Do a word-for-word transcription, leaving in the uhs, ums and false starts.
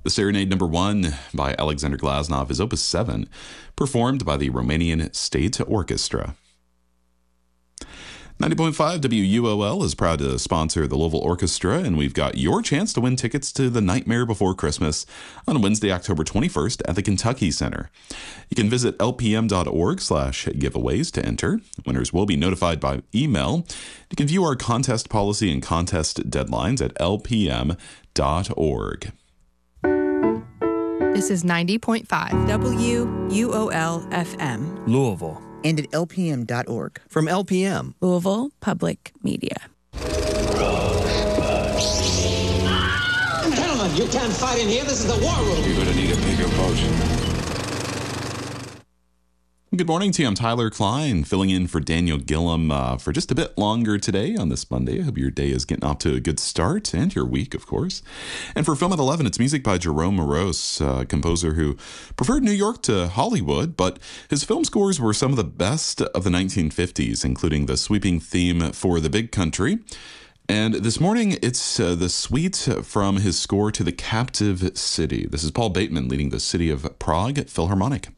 The Serenade Number One by Alexander Glasnov is Opus seven, performed by the Romanian State Orchestra. ninety point five W U O L is proud to sponsor the Louisville Orchestra, and we've got your chance to win tickets to The Nightmare Before Christmas on Wednesday, October twenty-first at the Kentucky Center. You can visit lpm.org slash giveaways to enter. Winners will be notified by email. You can view our contest policy and contest deadlines at l p m dot org. This is ninety point five W U O L F M. Louisville. And at l p m dot org. From L P M. Louisville Public Media. Gentlemen, you can't fight in here. This is the war room. You're going to need a bigger boat. Good morning to you. I'm Tyler Klein, filling in for Daniel Gillum uh, for just a bit longer today on this Monday. I hope your day is getting off to a good start, and your week, of course. And for Film at eleven, it's music by Jerome Morose, a composer who preferred New York to Hollywood, but his film scores were some of the best of the nineteen fifties, including the sweeping theme for The Big Country. And this morning, it's uh, the suite from his score to The Captive City. This is Paul Bateman leading the City of Prague Philharmonic.